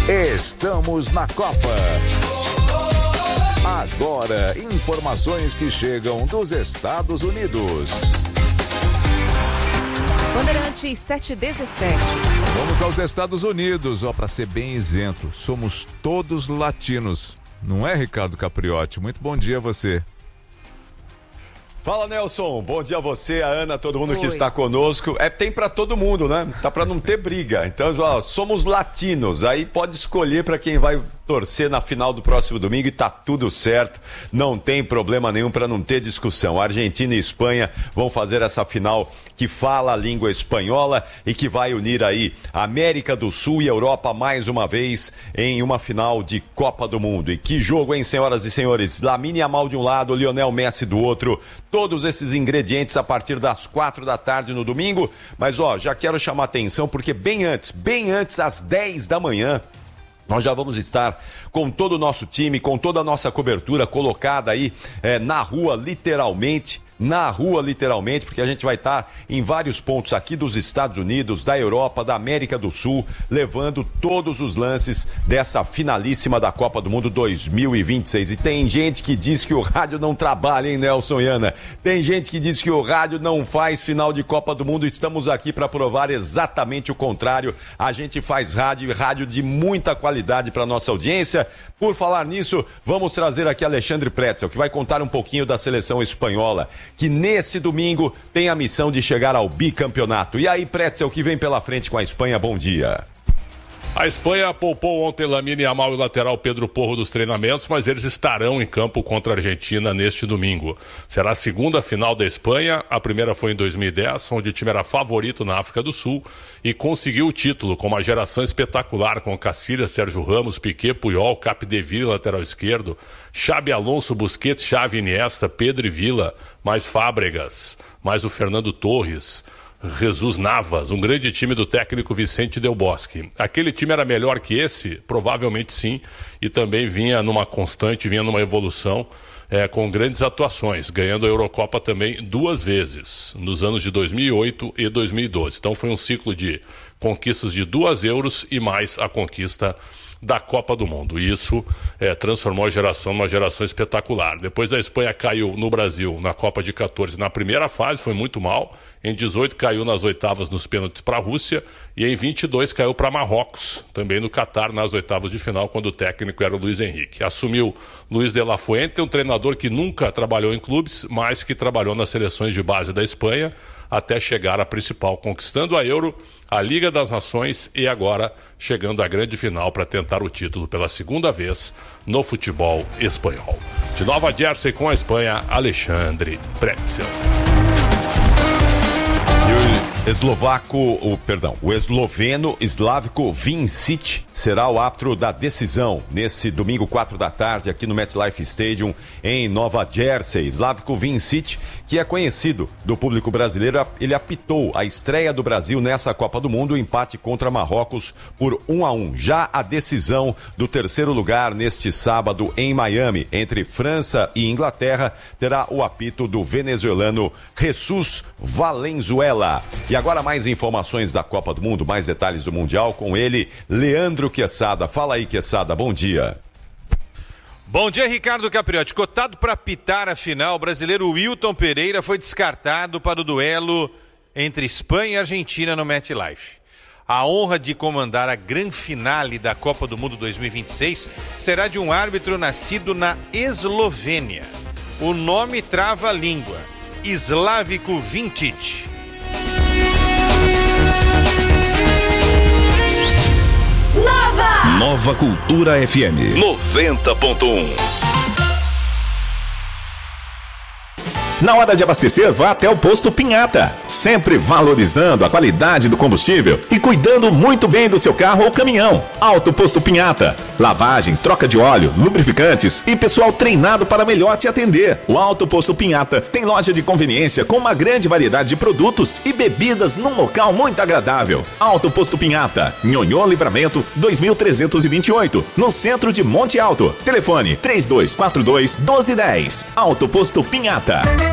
Estamos na Copa. Agora, informações que chegam dos Estados Unidos. Bandeirantes 717. Vamos aos Estados Unidos, para ser bem isento. Somos todos latinos. Não é, Ricardo Capriotti? Muito bom dia a você. Fala, Nelson, bom dia a você, a Ana, todo mundo que Oi. está conosco. Tem para todo mundo, né? Tá para não ter briga. Então, somos latinos, aí pode escolher para quem vai torcer na final do próximo domingo e tá tudo certo. Não tem problema nenhum para não ter discussão. Argentina e Espanha vão fazer essa final que fala a língua espanhola e que vai unir aí a América do Sul e Europa mais uma vez em uma final de Copa do Mundo. E que jogo, hein, senhoras e senhores? Lamine Yamal de um lado, Lionel Messi do outro. Todos esses ingredientes a partir das 4 da tarde no domingo. Mas, já quero chamar atenção porque bem antes, às 10 da manhã, nós já vamos estar com todo o nosso time, com toda a nossa cobertura colocada aí na rua, literalmente, porque a gente vai estar em vários pontos aqui dos Estados Unidos, da Europa, da América do Sul, levando todos os lances dessa finalíssima da Copa do Mundo 2026. E tem gente que diz que o rádio não trabalha, hein, Nelson e Ana? Tem gente que diz que o rádio não faz final de Copa do Mundo. Estamos aqui para provar exatamente o contrário. A gente faz rádio de muita qualidade para nossa audiência. Por falar nisso, vamos trazer aqui Alexandre Pretzel, que vai contar um pouquinho da seleção espanhola, que nesse domingo tem a missão de chegar ao bicampeonato. E aí, Pretzel, o que vem pela frente com a Espanha? Bom dia. A Espanha poupou ontem Lamine Yamal e o lateral Pedro Porro dos treinamentos, mas eles estarão em campo contra a Argentina neste domingo. Será a segunda final da Espanha, a primeira foi em 2010, onde o time era favorito na África do Sul e conseguiu o título com uma geração espetacular com Casillas, Sérgio Ramos, Piqué, Puyol, Capdeville, lateral esquerdo, Xabi Alonso, Busquets, Xavi, Iniesta, Pedro e Villa, mais Fábregas, mais o Fernando Torres, Jesus Navas, um grande time do técnico Vicente Del Bosque. Aquele time era melhor que esse? Provavelmente sim, e também vinha numa constante, vinha numa evolução, com grandes atuações, ganhando a Eurocopa também 2 vezes, nos anos de 2008 e 2012. Então foi um ciclo de conquistas de 2 euros e mais a conquista da Copa do Mundo. E isso transformou a geração numa geração espetacular. Depois a Espanha caiu no Brasil na Copa de 14 na primeira fase, foi muito mal. Em 18 caiu nas oitavas nos pênaltis para a Rússia e em 22 caiu para Marrocos, também no Catar, nas oitavas de final, quando o técnico era o Luiz Henrique. Assumiu Luiz de la Fuente, um treinador que nunca trabalhou em clubes, mas que trabalhou nas seleções de base da Espanha, até chegar à principal, conquistando a Euro, a Liga das Nações e agora chegando à grande final para tentar o título pela segunda vez no futebol espanhol. De Nova Jersey com a Espanha, Alexandre Pretzel. O esloveno Slavko Vincic será o árbitro da decisão nesse domingo 4 da tarde aqui no MetLife Stadium em Nova Jersey. Slavko Vincic, que é conhecido do público brasileiro, ele apitou a estreia do Brasil nessa Copa do Mundo, o empate contra Marrocos por 1-1. Já a decisão do terceiro lugar neste sábado em Miami, entre França e Inglaterra, terá o apito do venezuelano Jesus Valenzuela. E agora mais informações da Copa do Mundo, mais detalhes do Mundial com ele, Leandro Quesada. Fala aí, Quesada, bom dia. Bom dia, Ricardo Capriotti. Cotado para apitar a final, o brasileiro Wilton Pereira foi descartado para o duelo entre Espanha e Argentina no MetLife. A honra de comandar a grande finale da Copa do Mundo 2026 será de um árbitro nascido na Eslovênia. O nome trava a língua, Slavko Vincic. Nova Cultura FM 90.1. Na hora de abastecer, vá até o Posto Pinhata, sempre valorizando a qualidade do combustível e cuidando muito bem do seu carro ou caminhão. Alto Posto Pinhata, lavagem, troca de óleo, lubrificantes e pessoal treinado para melhor te atender. O Alto Posto Pinhata tem loja de conveniência com uma grande variedade de produtos e bebidas num local muito agradável. Alto Posto Pinhata, Nhonhô Livramento 2328, no centro de Monte Alto. Telefone 3242-1210. Alto Posto Pinhata.